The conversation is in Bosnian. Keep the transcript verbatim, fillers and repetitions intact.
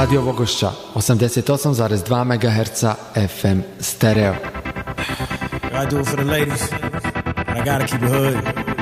Radio Vogošća, osamdeset osam zarez dva megaherca F M stereo. I do it for the ladies, and I gotta keep it hood.